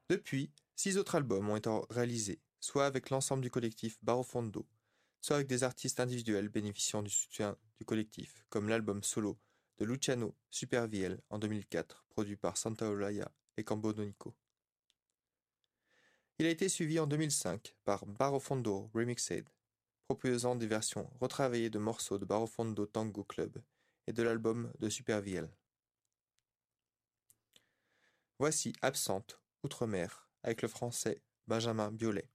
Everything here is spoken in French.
Depuis, 6 autres albums ont été réalisés, soit avec l'ensemble du collectif Barofondo, soit avec des artistes individuels bénéficiant du soutien du collectif, comme l'album solo de Luciano Supervielle en 2004, produit par Santaolalla et Cambodonico. Il a été suivi en 2005 par Barofondo Remixed, proposant des versions retravaillées de morceaux de Barofondo Tango Club et de l'album de Supervielle. Voici Absente, Outre-mer, avec le français Benjamin Biolay.